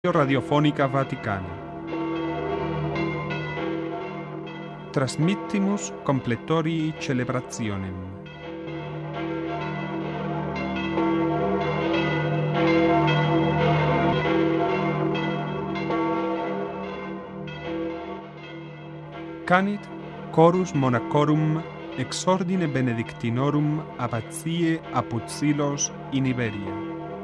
Radiofonica Vaticana. Transmittimus completori celebrationem. Canit chorus monachorum ex ordine benedictinorum abbatiae Apud Silos in Iberia.